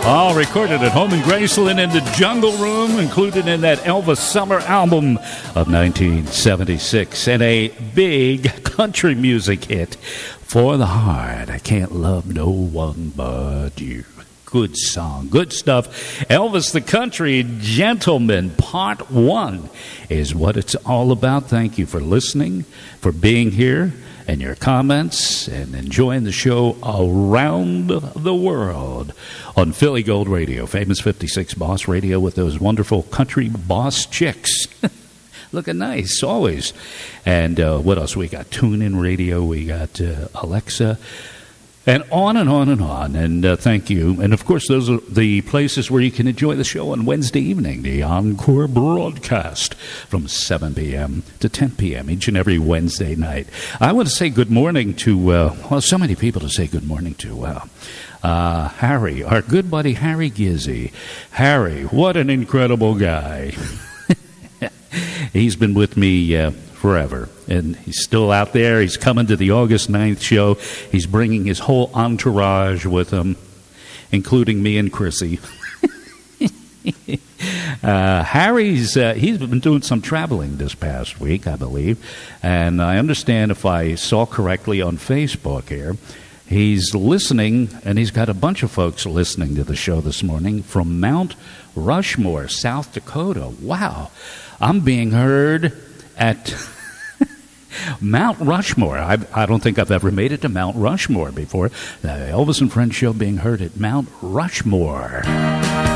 All recorded at home in Graceland in the Jungle Room, included in that Elvis Summer album of 1976, and a big country music hit for the heart. I can't love no one but you. Good song, good stuff. Elvis the Country Gentleman, Part 1 is what it's all about. Thank you for listening, for being here, and your comments, and enjoying the show around the world on Philly Gold Radio, Famous 56 Boss Radio with those wonderful country boss chicks. Looking nice, always. And what else? We got TuneIn Radio, we got Alexa, and on and on and on. And thank you. And, of course, those are the places where you can enjoy the show on Wednesday evening, the encore broadcast from 7 p.m. to 10 p.m. each and every Wednesday night. I want to say good morning to, so many people to say good morning to. Harry, our good buddy Harry Gizzy. Harry, what an incredible guy. He's been with me forever, and he's still out there. He's coming to the August 9th show. He's bringing his whole entourage with him, including me and Chrissy. Harry's he's been doing some traveling this past week, I believe, and I understand, if I saw correctly on Facebook here, he's listening, and he's got a bunch of folks listening to the show this morning from Mount Rushmore, South Dakota. Wow. I'm being heard at Mount Rushmore. I don't think I've ever made it to Mount Rushmore before. The Elvis and Friends show being heard at Mount Rushmore.